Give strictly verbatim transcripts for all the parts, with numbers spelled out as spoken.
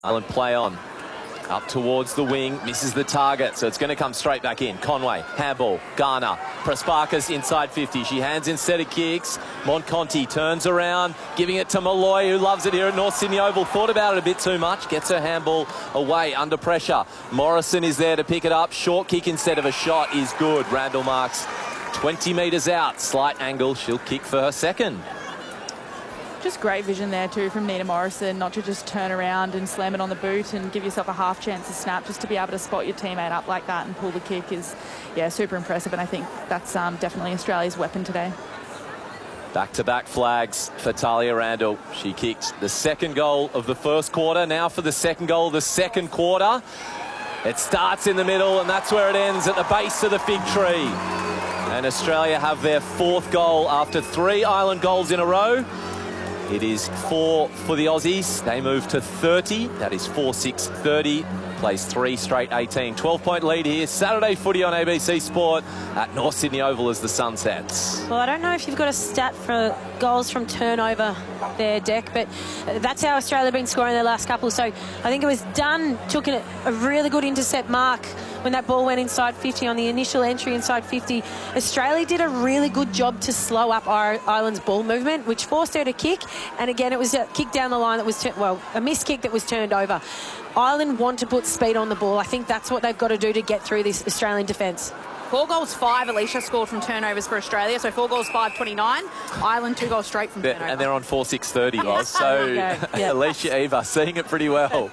Ireland play on. Up towards the wing, misses the target, so it's going to come straight back in. Conway, handball, Garner, Prasparkas inside fifty. She hands instead of kicks. Monconti turns around, giving it to Malloy, who loves it here at North Sydney Oval. Thought about it a bit too much, gets her handball away under pressure. Morrison is there to pick it up. Short kick instead of a shot is good. Randall Marks twenty metres out, slight angle. She'll kick for her second. Just great vision there too from Nina Morrison, not to just turn around and slam it on the boot and give yourself a half chance to snap, just to be able to spot your teammate up like that and pull the kick is, yeah, super impressive. And I think that's um, definitely Australia's weapon today. Back-to-back flags for Talia Randall. She kicked the second goal of the first quarter. Now for the second goal of the second quarter. It starts in the middle and that's where it ends, at the base of the fig tree. And Australia have their fourth goal after three Ireland goals in a row. It is four for the Aussies. They move to thirty. That is four six thirty. Plays three straight eighteen. twelve point lead here. Saturday footy on A B C Sport at North Sydney Oval as the sun sets. Well, I don't know if you've got a stat for goals from turnover there, Deck, but that's how Australia have been scoring their last couple. So I think it was Dunn took a, a really good intercept mark when that ball went inside fifty on the initial entry inside fifty. Australia did a really good job to slow up Ireland's ball movement, which forced her to kick. And again, it was a kick down the line that was, well, a missed kick that was turned over. Ireland want to put speed on the ball. I think that's what they've got to do to get through this Australian defence. Four goals, five, Alicia scored from turnovers for Australia. So four goals, five, twenty-nine. Ireland, two goals straight from turnover. And they're on four six thirty, Roz. So yeah. Alicia Eva seeing it pretty well.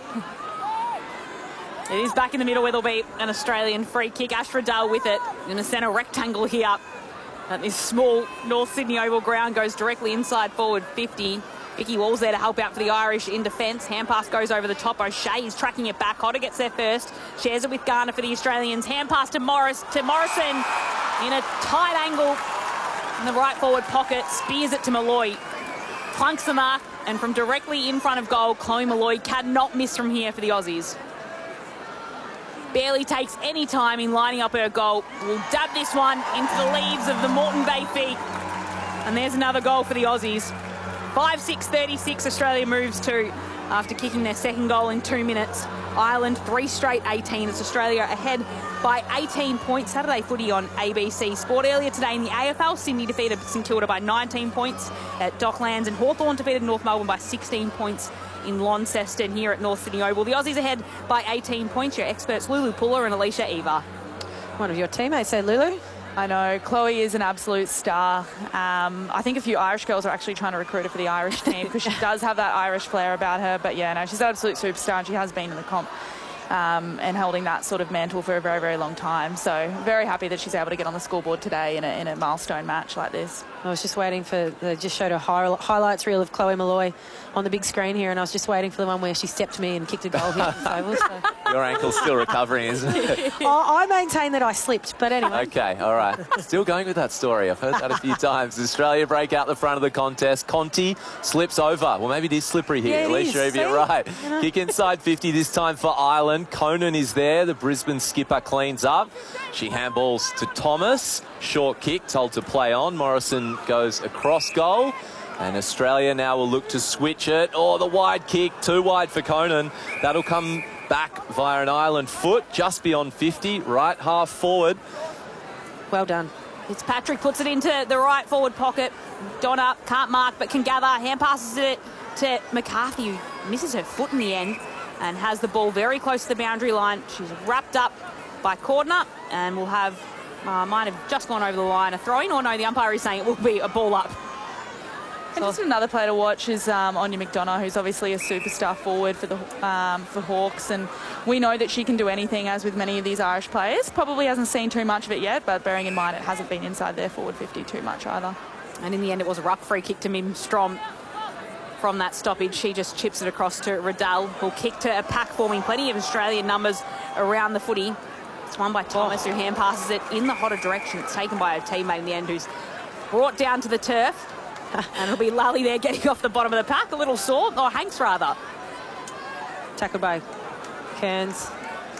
It is back in the middle where there'll be an Australian free kick. Ash Riddell with it in the centre rectangle here. At this small North Sydney Oval ground, goes directly inside forward fifty. Vicky Wall's there to help out for the Irish in defence. Hand pass goes over the top. O'Shea is tracking it back. Hodder gets there first. Shares it with Garner for the Australians. Hand pass to Morris to Morrison in a tight angle in the right forward pocket. Spears it to Malloy. Plunks the mark, and from directly in front of goal, Chloe Malloy cannot miss from here for the Aussies. Barely takes any time in lining up her goal. Will dab this one into the leaves of the Moreton Bay feet. And there's another goal for the Aussies. five six thirty-six Australia moves to after kicking their second goal in two minutes. Ireland, three straight eighteen. It's Australia ahead by eighteen points. Saturday footy on A B C Sport. Earlier today in the A F L, Sydney defeated St Kilda by nineteen points at Docklands, and Hawthorn defeated North Melbourne by sixteen points in Launceston here at North Sydney Oval. The Aussies ahead by eighteen points. Your experts Lulu Puller and Alicia Eva. One of your teammates there, Lulu. I know, Chloe is an absolute star. Um, I think a few Irish girls are actually trying to recruit her for the Irish team because she does have that Irish flair about her. But yeah, no, she's an absolute superstar and she has been in the comp um, and holding that sort of mantle for a very, very long time. So very happy that she's able to get on the scoreboard today in a, in a milestone match like this. I was just waiting for, they just showed a hi highlights reel of Chloe Malloy on the big screen here, and I was just waiting for the one where she stepped me and kicked a goal here at the Oval. So. Your ankle's still recovering, isn't it? I, I maintain that I slipped, but anyway. Okay, all right. Still going with that story. I've heard that a few times. Australia break out the front of the contest. Conti slips over. Well, maybe it is slippery here. Yeah, Alicia, is. you're right. You know. Kick inside fifty this time for Ireland. Conan is there. The Brisbane skipper cleans up. She handballs to Thomas. Short kick, told to play on. Morrison goes across goal. And Australia now will look to switch it. Oh, the wide kick, too wide for Conan. That'll come back via an Ireland foot, just beyond fifty, right half forward. Well done. Fitzpatrick puts it into the right forward pocket. Donna can't mark, but can gather. Hand passes it to McCarthy, who misses her foot in the end and has the ball very close to the boundary line. She's wrapped up by Cordner and will have, uh, might have just gone over the line. A throw-in, or no, the umpire is saying it will be a ball up. And just another player to watch is um, Anya McDonough, who's obviously a superstar forward for the um, for Hawks, and we know that she can do anything, as with many of these Irish players. Probably hasn't seen too much of it yet, but bearing in mind it hasn't been inside their forward fifty too much either. And in the end, it was a ruck free kick to Mim Strom. From that stoppage, she just chips it across to Riddell, who'll kick to a pack forming plenty of Australian numbers around the footy. It's won by Thomas, who hand passes it in the Hodder direction. It's taken by a teammate in the end, who's brought down to the turf. And it'll be Lally there getting off the bottom of the pack, a little sore, or Hanks rather. Tackled by Kearns.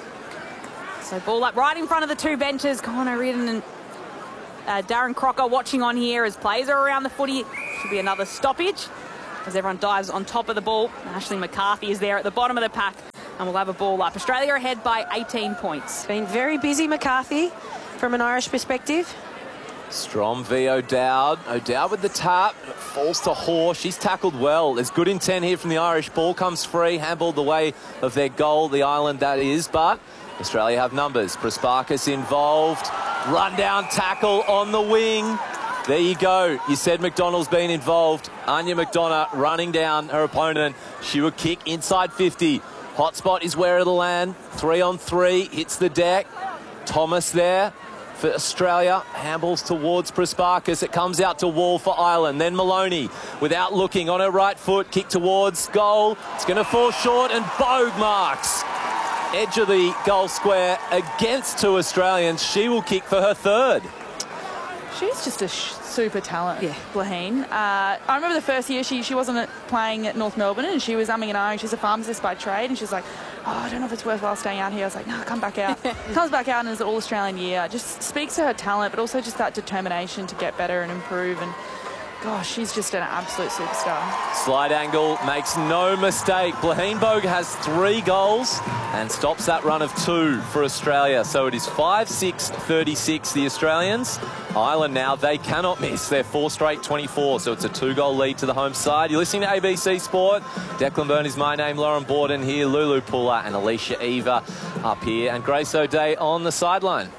So ball up right in front of the two benches. Connor Reardon and uh, Darren Crocker watching on here as players are around the footy. Should be another stoppage. as everyone dives on top of the ball. Ashley McCarthy is there at the bottom of the pack, and we'll have a ball up. Australia ahead by eighteen points. Been very busy, McCarthy, from an Irish perspective. Strom v O'Dowd. O'Dowd with the tap. Falls to Hoare. She's tackled well. There's good intent here from the Irish. Ball comes free. Handballed the way of their goal, the island that is. But Australia have numbers. Prasparkas involved. Run down tackle on the wing. There you go. You said McDonald's been involved. Anya McDonough running down her opponent. She would kick inside fifty. Hotspot is where it'll land. Three on three. Hits the deck. Thomas there for Australia. Handballs towards Prasparkas. It comes out to Wall for Ireland. Then Maloney, without looking, on her right foot, kick towards goal. It's going to fall short, and Bogue marks. Edge of the goal square against two Australians. She will kick for her third. She's just a sh super talent, yeah. Blaheen. Uh, I remember the first year she, she wasn't playing at North Melbourne, and she was umming and ahhing. She's a pharmacist by trade, and she's like, oh, I don't know if it's worthwhile staying out here. I was like, no, come back out. Comes back out and is an All-Australian year. Just speaks to her talent, but also just that determination to get better and improve. And gosh, she's just an absolute superstar. Slide angle, makes no mistake. Blaheen Bogue has three goals and stops that run of two for Australia. So it is five six thirty-six, the Australians. Ireland now, they cannot miss. They're four straight twenty-four, so it's a two-goal lead to the home side. You're listening to A B C Sport. Declan Byrne is my name, Lauren Borden here, Lulu Puller and Alicia Eva up here, and Grace O'Day on the sideline.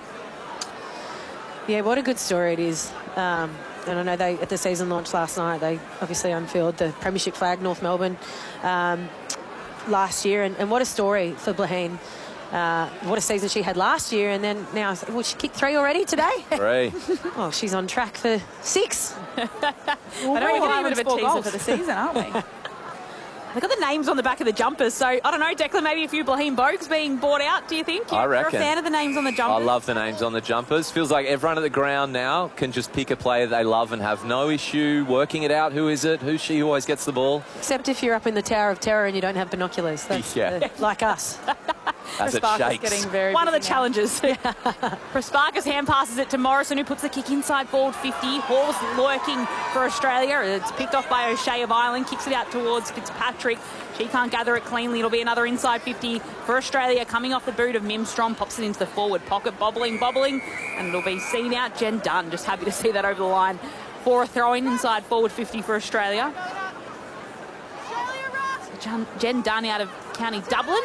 Yeah, what a good story it is. Um, and I know they, at the season launch last night, they obviously unfurled the premiership flag, North Melbourne, um, last year. And, and what a story for Blaheen. Uh, what a season she had last year, and then now, well, she kicked three already today. Three. Oh, she's on track for six. Well, I know we're getting a bit of a teaser goals. for the season, aren't we? They've got the names on the back of the jumpers, so I don't know, Declan, maybe a few Blaheen Bogues being bought out, do you think? You're, I reckon. You're a fan of the names on the I jumpers? love the names on the jumpers. Feels like everyone at the ground now can just pick a player they love and have no issue working it out. Who is it? Who's she who always gets the ball? Except if you're up in the Tower of Terror and you don't have binoculars. That's Yeah. uh, like us. As it Prasparkas shakes. getting very One of the busy now. challenges. Prasparkas hand passes it to Morrison, who puts the kick inside forward fifty. Hall's lurking for Australia. It's picked off by O'Shea of Ireland. Kicks it out towards Fitzpatrick. She can't gather it cleanly. It'll be another inside fifty for Australia. Coming off the boot of Mimstrom. Pops it into the forward pocket. Bobbling, bobbling. And it'll be seen out. Jen Dunn. Just happy to see that over the line for a throw-in inside forward fifty for Australia. So Jen Dunn out of County Dublin.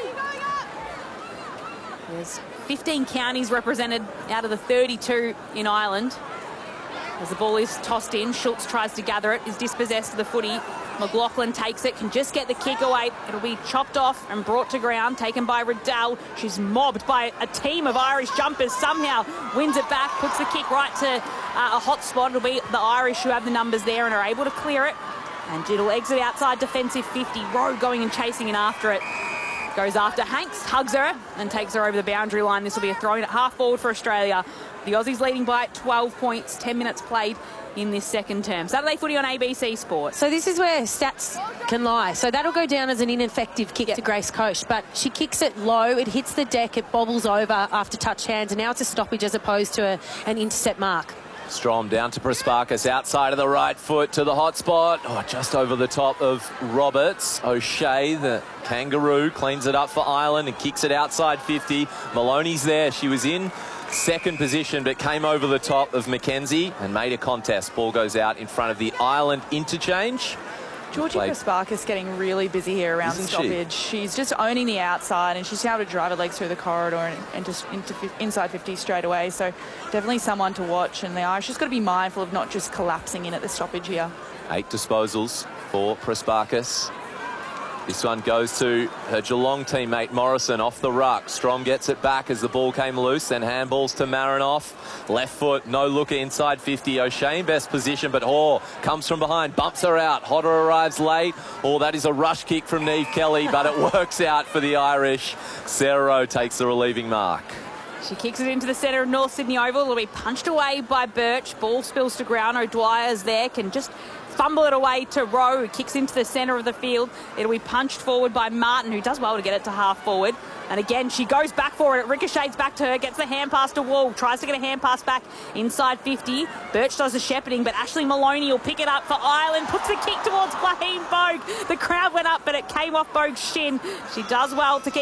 There's fifteen counties represented out of the thirty-two in Ireland. As the ball is tossed in, Schultz tries to gather it, is dispossessed of the footy. McLaughlin takes it, can just get the kick away. It'll be chopped off and brought to ground, taken by Riddell. She's mobbed by a team of Irish jumpers, somehow wins it back, puts the kick right to uh, a hot spot. It'll be the Irish who have the numbers there and are able to clear it. And it'll exit outside defensive fifty. Rowe going and chasing in after it. Goes after Hanks, hugs her and takes her over the boundary line. This will be a throw in at half forward for Australia. The Aussies leading by twelve points, ten minutes played in this second term. Saturday footy on A B C Sport. So this is where stats can lie. So that'll go down as an ineffective kick Yep. to Grace Koch, but she kicks it low, it hits the deck, it bobbles over after touch hands, and now it's a stoppage as opposed to a, an intercept mark. Strom down to Prasparkas, outside of the right foot to the hot spot. Oh, just over the top of Roberts. O'Shea, the kangaroo, cleans it up for Ireland and kicks it outside fifty. Maloney's there. She was in second position, but came over the top of Mackenzie and made a contest. Ball goes out in front of the Ireland interchange. Georgie Played- Prasparkas getting really busy here around Isn't she? stoppage. She's just owning the outside, and she's able to drive her legs through the corridor and, and just into fi- inside fifty straight away. So definitely someone to watch. And the Irish just got to be mindful of not just collapsing in at the stoppage here. Eight disposals for Prasparkas. This one goes to her Geelong teammate Morrison off the ruck. Strom gets it back as the ball came loose, then handballs to Marinoff. Left foot, no looker inside fifty. O'Shea in best position, but Hoare comes from behind, bumps her out. Hodder arrives late. Oh, that is a rush kick from Niamh Kelly, but it works out for the Irish. Sarah Rowe takes the relieving mark. She kicks it into the centre of North Sydney Oval. It'll be punched away by Birch. Ball spills to ground. O'Dwyer's there. Can just fumble it away to Rowe, who kicks into the centre of the field. It'll be punched forward by Martin, who does well to get it to half forward. And again, she goes back for it. It ricochets back to her, gets the hand pass to Wall, tries to get a hand pass back inside fifty. Birch does the shepherding, but Ashley Maloney will pick it up for Ireland, puts the kick towards Flaheem Bogue. The crowd went up, but it came off Bogue's shin. She does well to keep